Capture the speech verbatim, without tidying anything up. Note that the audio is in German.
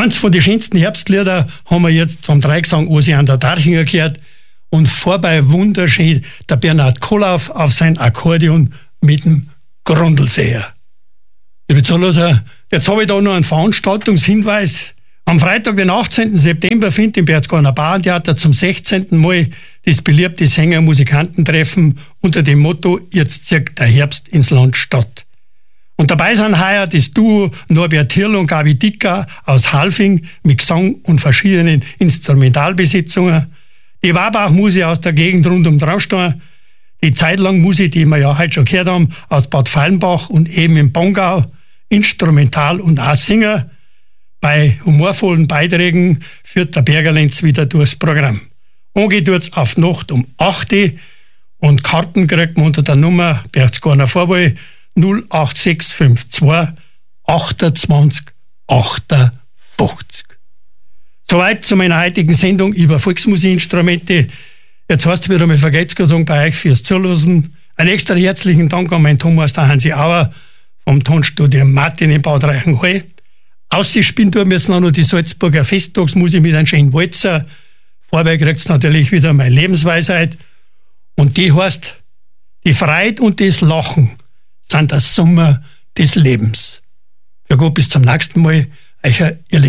Eins von den schönsten Herbstlieder haben wir jetzt zum Dreigesang Osi an der Darchinger gehört und vorbei wunderschön der Bernhard Kollauf auf sein Akkordeon mit dem Grundlseher. Liebe Zuhörer, jetzt habe ich da noch einen Veranstaltungshinweis. Am Freitag, den achtzehnten September, findet im Berchtesgadener Bauerntheater zum sechzehnten Mal das beliebte Sänger-Musikantentreffen unter dem Motto „Jetzt zieht der Herbst ins Land" statt. Und dabei sind heuer das Duo Norbert Hirl und Gabi Dicker aus Halfing mit Gesang und verschiedenen Instrumentalbesetzungen, die Wabach-Musik aus der Gegend rund um Traunstein, die Zeitlang-Musik, die wir ja heute schon gehört haben, aus Bad Fallenbach und eben im Bongau, Instrumental und auch Singer. Bei humorvollen Beiträgen führt der Bergerlenz wieder durchs Programm. Angeht tut's auf Nacht um acht Uhr und Karten kriegt man unter der Nummer Berchtesgadener Vorwahl null acht sechs fünf zwei achtundzwanzig achtundfünfzig. Soweit zu meiner heutigen Sendung über Volksmusikinstrumente. Jetzt heißt es wieder mal Vergeltungsgesang bei euch fürs Zuhören. Einen extra herzlichen Dank an meinen Thomas, der Hansi Auer vom Tonstudio Martin in Bad Reichenhall. Ausspielen tun wir jetzt noch die Salzburger Festtagsmusik mit einem schönen Walzer. Vorbei kriegt's natürlich wieder meine Lebensweisheit. Und die heißt, die Freude und das Lachen sind das Sommer des Lebens. Ja gut, bis zum nächsten Mal. Euer ihr